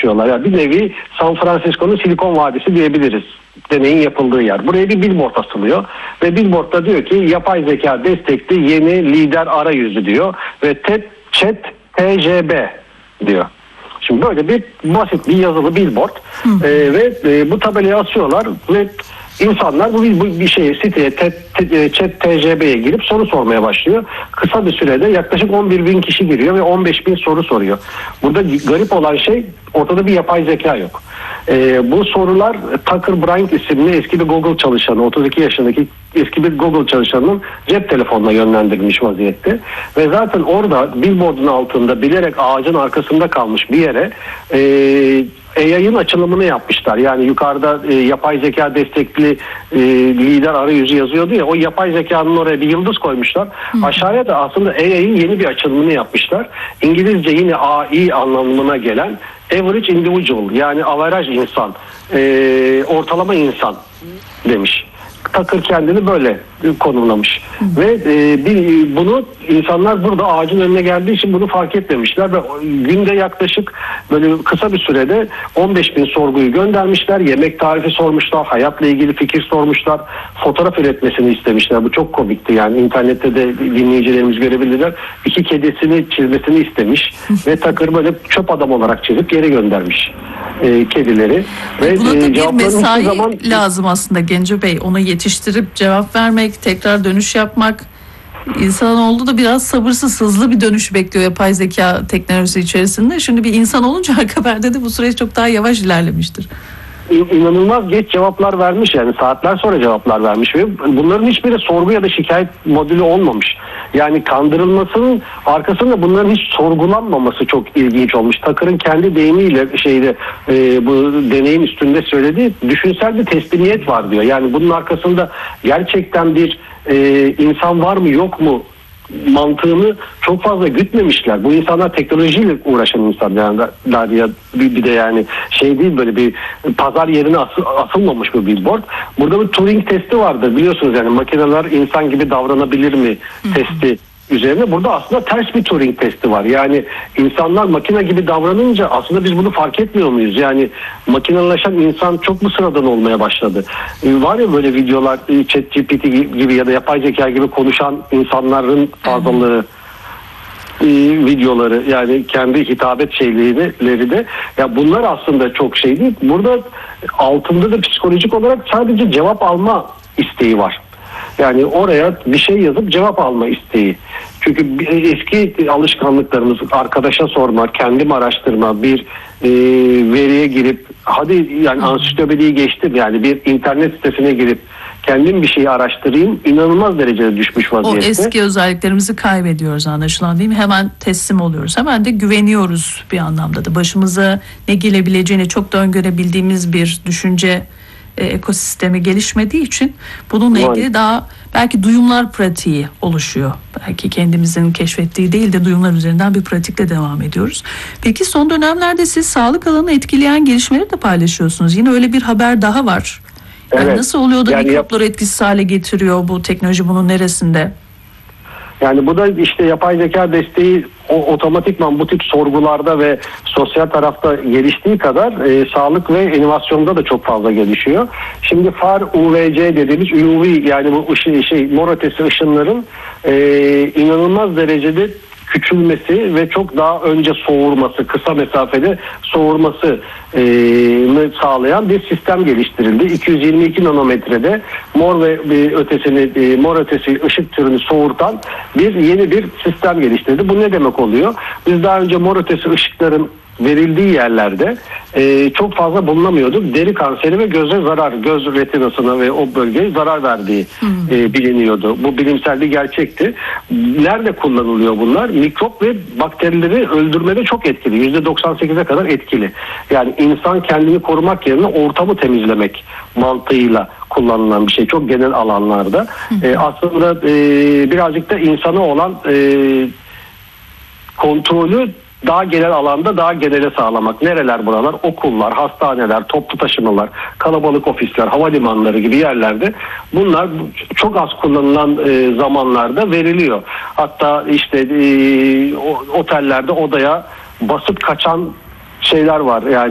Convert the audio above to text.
çalışıyorlar. Yani bir nevi San Francisco'nun Silikon Vadisi diyebiliriz. Deneyin yapıldığı yer. Buraya bir billboard asılıyor ve billboardda diyor ki yapay zeka destekli yeni lider arayüzü diyor ve chat TJB diyor. Şimdi böyle bir basit bir yazılı billboard ve bu tabelayı asıyorlar ve insanlar bu bir siteye chat TJB'ye girip soru sormaya başlıyor. Kısa bir sürede yaklaşık 11.000 kişi giriyor ve 15.000 soru soruyor. Burada garip olan şey ortada bir yapay zeka yok. Bu sorular Tucker Bryant isimli eski bir Google çalışanı, 32 yaşındaki eski bir Google çalışanının cep telefonuna yönlendirilmiş vaziyette. Ve zaten orada billboardun altında bilerek ağacın arkasında kalmış bir yere AI'ın açılımını yapmışlar. Yani yukarıda yapay zeka destekli lider arayüzü yazıyordu ya, o yapay zekanın oraya bir yıldız koymuşlar. Aşağıya da aslında AI'ın yeni bir açılımını yapmışlar. İngilizce yine AI anlamına gelen average individual, yani averaj insan, ortalama insan demiş. Tucker kendini böyle konumlamış. Ve bunu insanlar burada ağacın önüne geldiği için bunu fark etmemişler ve günde yaklaşık böyle kısa bir sürede 15.000 sorguyu göndermişler. Yemek tarifi sormuşlar, hayatla ilgili fikir sormuşlar, fotoğraf üretmesini istemişler. Bu çok komikti, yani internette de dinleyicilerimiz görebilirler. 2 kedisini çizmesini istemiş ve Tucker böyle çöp adam olarak çizip geri göndermiş kedileri. Ve buna da bir mesai lazım aslında Genco Bey. Onu yetiştirip cevap vermek, tekrar dönüş yapmak. İnsanoğlu da biraz sabırsız, hızlı bir dönüş bekliyor yapay zeka teknolojisi içerisinde. Şimdi bir insan olunca haberde de bu süreç çok daha yavaş ilerlemiştir. İnanılmaz geç cevaplar vermiş, yani saatler sonra cevaplar vermiş ve bunların hiçbiri sorgu ya da şikayet modülü olmamış. Yani kandırılmasının arkasında bunların hiç sorgulanmaması çok ilginç olmuş. Tucker'ın kendi deyimiyle bu deneyin üstünde söylediği düşünsel bir teslimiyet var diyor. Yani bunun arkasında gerçekten bir insan var mı yok mu mantığını çok fazla gütmemişler. Bu insanlar teknolojiyle uğraşan insanlar ya bir de yani değil, böyle bir pazar yerine asılmamış bu billboard. Burada bir Turing testi vardır biliyorsunuz, yani makineler insan gibi davranabilir mi testi üzerine. Burada aslında ters bir Turing testi var. Yani insanlar makine gibi davranınca aslında biz bunu fark etmiyor muyuz? Yani makineleşen insan çok mu sıradan olmaya başladı? Var ya böyle videolar, ChatGPT gibi ya da yapay zeka gibi konuşan insanların fazlalığı, videoları, yani kendi hitabet şeyleri de, ya bunlar aslında çok değil. Burada altında da psikolojik olarak sadece cevap alma isteği var. Yani oraya bir şey yazıp cevap alma isteği. Çünkü eski alışkanlıklarımız, arkadaşa sorma, kendim araştırma, bir veriye girip hadi yani ansiklopediyi geçtim, yani bir internet sitesine girip kendim bir şeyi araştırayım, inanılmaz derecede düşmüş vaziyette. O eski özelliklerimizi kaybediyoruz anlaşılan, değil mi? Hemen teslim oluyoruz. Hemen de güveniyoruz bir anlamda da. Başımıza ne gelebileceğini çok da öngörebildiğimiz bir düşünce ekosistemi gelişmediği için bununla ilgili daha belki duyumlar pratiği oluşuyor. Belki kendimizin keşfettiği değil de duyumlar üzerinden bir pratikle devam ediyoruz. Peki son dönemlerde siz sağlık alanını etkileyen gelişmeleri de paylaşıyorsunuz. Yine öyle bir haber daha var. Yani evet. Nasıl oluyor da mikropları etkisiz hale getiriyor bu teknoloji, bunun neresinde? Yani bu da işte yapay zeka desteği otomatikman bu tip sorgularda ve sosyal tarafta geliştiği kadar sağlık ve inovasyonda da çok fazla gelişiyor. Şimdi far UVC dediğimiz UV, yani bu mor ötesi ışınların inanılmaz derecede küçülmesi ve çok daha önce soğurması, kısa mesafede soğurmasını sağlayan bir sistem geliştirildi. 222 nanometrede mor ötesi ışık türünü soğurtan yeni bir sistem geliştirildi. Bu ne demek oluyor? Biz daha önce mor ötesi ışıkların verildiği yerlerde çok fazla bulunamıyorduk. Deri kanseri ve göze zarar, göz retinasına ve o bölgeye zarar verdiği biliniyordu. Bu bilimsel bir gerçekti. Nerede kullanılıyor bunlar? Mikrop ve bakterileri öldürmede çok etkili. %98'e kadar etkili. Yani insan kendini korumak yerine ortamı temizlemek mantığıyla kullanılan bir şey. Çok genel alanlarda. Aslında birazcık da insana olan kontrolü daha genel alanda daha genele sağlamak. Nereler buralar? Okullar, hastaneler, toplu taşımalar, kalabalık ofisler, havalimanları gibi yerlerde bunlar çok az kullanılan zamanlarda veriliyor. Hatta işte otellerde odaya basıp kaçan şeyler var. Yani